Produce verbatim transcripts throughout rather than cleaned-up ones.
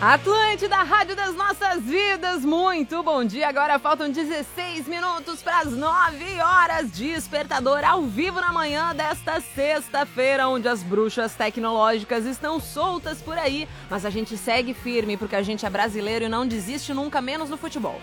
Atlântida, Rádio das Nossas Vidas, muito bom dia. Agora faltam dezesseis minutos para as nove horas. Despertador ao vivo na manhã desta sexta-feira, onde as bruxas tecnológicas estão soltas por aí. Mas a gente segue firme porque a gente é brasileiro e não desiste nunca, menos no futebol.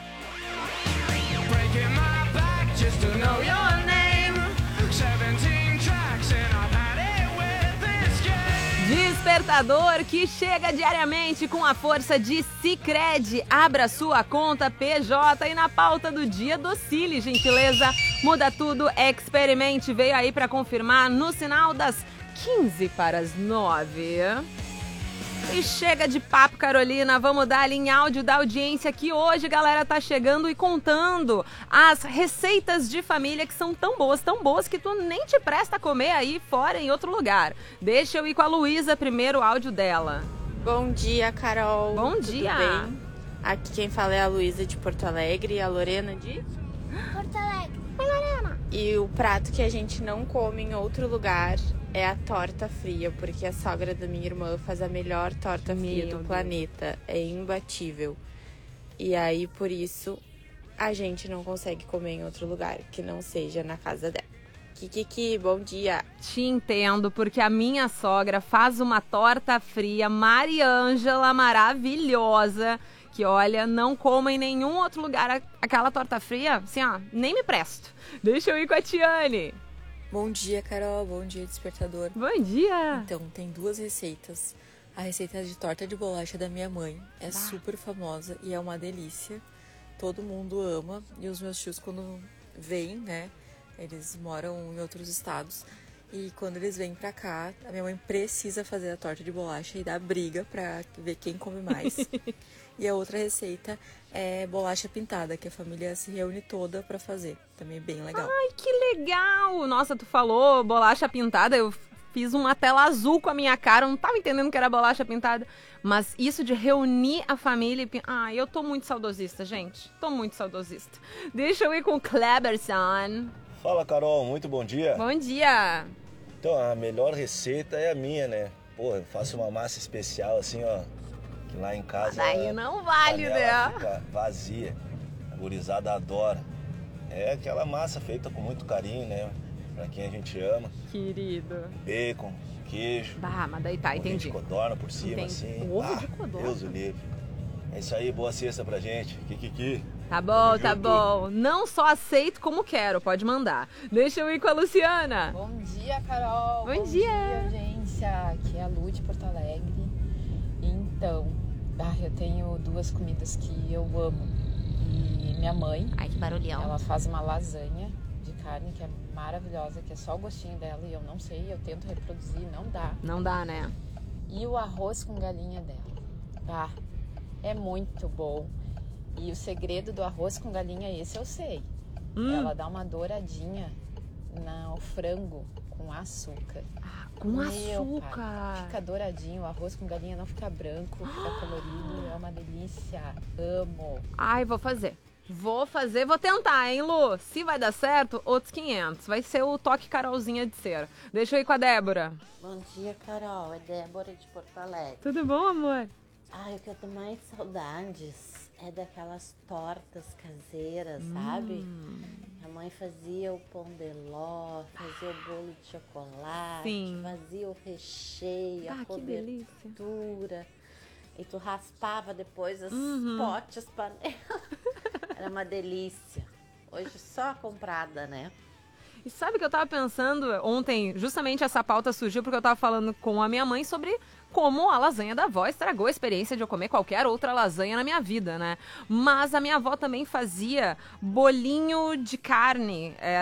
Despertador que chega diariamente com a força de Sicredi. Abra sua conta P J e na pauta do dia docile, gentileza. Muda tudo, experimente. Veio aí para confirmar no sinal das quinze para as nove. E chega de papo, Carolina, vamos dar ali em áudio da audiência que hoje, galera, tá chegando e contando as receitas de família que são tão boas, tão boas que tu nem te presta a comer aí fora em outro lugar. Deixa eu ir com a Luísa primeiro, o áudio dela. Bom dia, Carol. Bom Tudo dia. bem? Aqui quem fala é a Luísa de Porto Alegre e a Lorena de... Porto Alegre. Oi, Lorena. E o prato que a gente não come em outro lugar é a torta fria, porque a sogra da minha irmã faz a melhor torta fria Meu do Deus. planeta. É imbatível. E aí, por isso, a gente não consegue comer em outro lugar que não seja na casa dela. Kikiki, bom dia. Te entendo, porque a minha sogra faz uma torta fria Mariângela maravilhosa, que olha, não como em nenhum outro lugar aquela torta fria, assim ó, nem me presto. Deixa eu ir com a Tiane. Bom dia, Carol. Bom dia, Despertador. Bom dia. Então, tem duas receitas. A receita de torta de bolacha da minha mãe é Bah. super famosa e é uma delícia. Todo mundo ama. E os meus tios, quando vêm, né, eles moram em outros estados. E quando eles vêm pra cá, a minha mãe precisa fazer a torta de bolacha e dá briga pra ver quem come mais. E a outra receita é bolacha pintada, que a família se reúne toda pra fazer. Também bem legal. Ai, que legal. Nossa, tu falou bolacha pintada, eu fiz uma tela azul com a minha cara, eu não tava entendendo que era bolacha pintada. Mas isso de reunir a família e... pin- Ai, eu tô muito saudosista, gente. Tô muito saudosista. Deixa eu ir com o Kleberson. Fala, Carol, muito bom dia. Bom dia. Então, a melhor receita é a minha, né? Pô, eu faço uma massa especial assim, ó, que lá em casa Daí não vale, a né? panela fica vazia. A gurizada adora. É aquela massa feita com muito carinho, né? Pra quem a gente ama. Querido. Bacon, queijo, Bah, mas daí tá, ovinho entendi. de codorna por cima, Entendi. assim. Ovo Ah, de codorna? Deus o livre. É isso aí, boa sexta pra gente. Kikiki. Tá bom, Tamo tá junto. bom. Não só aceito como quero, pode mandar. Deixa eu ir com a Luciana. Bom dia, Carol. Bom Bom dia. dia, audiência. Aqui é a Lu de Porto Alegre. Então, ah, eu tenho duas comidas que eu amo. E minha mãe, Ai, que barulhão. ela faz uma lasanha de carne que é maravilhosa, que é só o gostinho dela e eu não sei, eu tento reproduzir, não dá. Não dá, né? E o arroz com galinha dela. Ah, é muito bom. E o segredo do arroz com galinha, esse eu sei. Hum. Ela dá uma douradinha no frango com açúcar. Com Meu açúcar. pai, fica douradinho, o arroz com galinha não fica branco, fica colorido, é uma delícia. Amo. Ai, vou fazer. Vou fazer, vou tentar, hein, Lu? Se vai dar certo, outros quinhentos. Vai ser o toque Carolzinha de cera. Deixa eu ir com a Débora. Bom dia, Carol. É Débora de Porto Alegre. Tudo bom, amor? Ai, o que eu tenho mais saudades é daquelas tortas caseiras, sabe? A mãe fazia o pão de ló, fazia o bolo de chocolate, Sim. fazia o recheio, Ah, a que delícia. cobertura. E tu raspava depois os Uhum. potes, panelas. Era uma delícia. Hoje só comprada, né? E sabe que eu tava pensando ontem, justamente essa pauta surgiu porque eu tava falando com a minha mãe sobre como a lasanha da avó estragou a experiência de eu comer qualquer outra lasanha na minha vida, né? Mas a minha avó também fazia bolinho de carne. É,